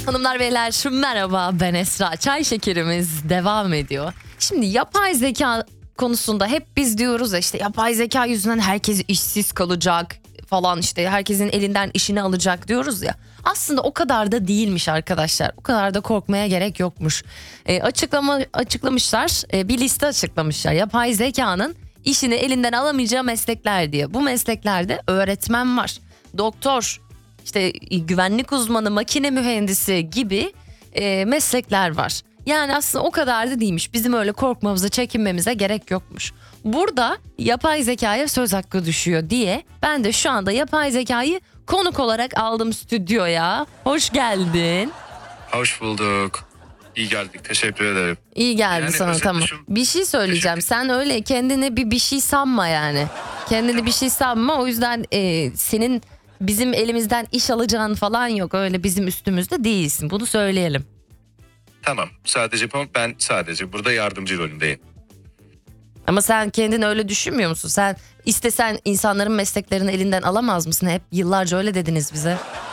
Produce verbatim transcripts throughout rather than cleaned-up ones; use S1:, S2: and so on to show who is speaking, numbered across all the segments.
S1: Hanımlar beyler merhaba, ben Esra. Çay şekerimiz devam ediyor. Şimdi yapay zeka konusunda hep biz diyoruz ya, işte yapay zeka yüzünden herkes işsiz kalacak falan, işte herkesin elinden işini alacak diyoruz ya. Aslında o kadar da değilmiş arkadaşlar. O kadar da korkmaya gerek yokmuş. E, açıklama açıklamışlar, e, bir liste açıklamışlar. Yapay zekanın işini elinden alamayacağı meslekler diye. Bu mesleklerde öğretmen var, doktor, işte güvenlik uzmanı, makine mühendisi gibi e, meslekler var. Yani aslında o kadar da değilmiş. Bizim öyle korkmamıza, çekinmemize gerek yokmuş. Burada yapay zekaya söz hakkı düşüyor diye ben de şu anda yapay zekayı konuk olarak aldım stüdyoya. Hoş geldin.
S2: Hoş bulduk. İyi geldik. Teşekkür ederim.
S1: İyi geldi
S2: Yani
S1: sana,
S2: özet
S1: tamam.
S2: düşün-
S1: Bir şey söyleyeceğim.
S2: Teşekkür-
S1: Sen öyle kendini bir bir şey sanma yani. Kendini bir şey sanma. O yüzden e, senin bizim elimizden iş alacağın falan yok. Öyle bizim üstümüzde değilsin. Bunu söyleyelim.
S2: Tamam. Sadece bu- ben sadece burada yardımcı rolündeyim.
S1: Ama sen kendini öyle düşünmüyor musun? Sen istesen insanların mesleklerini elinden alamaz mısın? Hep yıllarca öyle dediniz bize.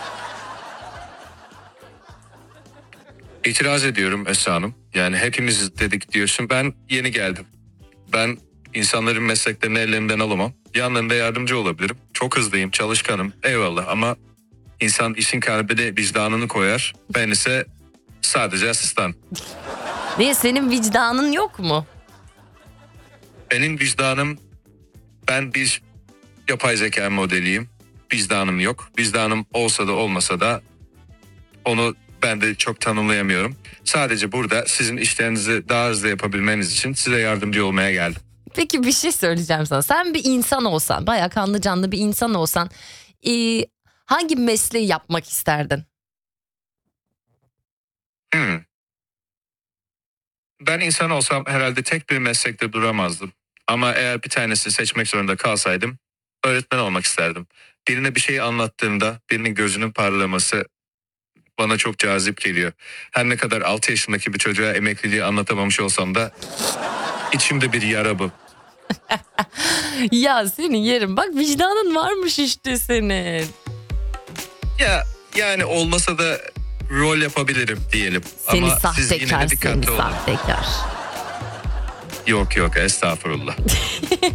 S2: İtiraz ediyorum Esra Hanım. Yani hepimiz dedik diyorsun. Ben yeni geldim. Ben insanların mesleklerini ellerinden alamam. Yanlarında yardımcı olabilirim. Çok hızlıyım, çalışkanım. Eyvallah ama insan işin kalbine vicdanını koyar. Ben ise sadece asistan.
S1: Niye, senin vicdanın yok mu?
S2: Benim vicdanım, ben bir yapay zeka modeliyim. Vicdanım yok. Vicdanım olsa da olmasa da onu ben de çok tanımlayamıyorum. Sadece burada sizin işlerinizi daha hızlı yapabilmeniz için size yardımcı olmaya geldim.
S1: Peki bir şey söyleyeceğim sana. Sen bir insan olsan, bayağı kanlı canlı bir insan olsan e, hangi mesleği yapmak isterdin?
S2: Hmm. Ben insan olsam herhalde tek bir meslekte duramazdım. Ama eğer bir tanesi seçmek zorunda kalsaydım öğretmen olmak isterdim. Birine bir şey anlattığımda birinin gözünün parlaması bana çok cazip geliyor. Her ne kadar altı yaşındaki bir çocuğa emekliliği anlatamamış olsam da içimde bir yara bu.
S1: Ya senin yerim. Bak, vicdanın varmış işte senin.
S2: Ya yani olmasa da rol yapabilirim diyelim.
S1: Seni
S2: Ama siz yine
S1: sahtekar,
S2: de
S1: seni
S2: dikkatli olun.
S1: sahtekar.
S2: Yok yok, estağfurullah.